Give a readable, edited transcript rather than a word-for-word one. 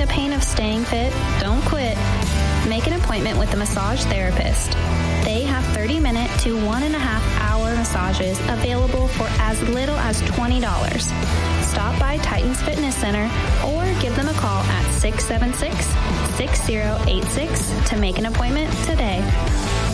pain of staying fit? Don't quit. Make an appointment with a massage therapist. They have 30-minute to 1.5-hour massages available for as little as $20. Stop by Titans Fitness Center or give them a call at 676-6086 to make an appointment today.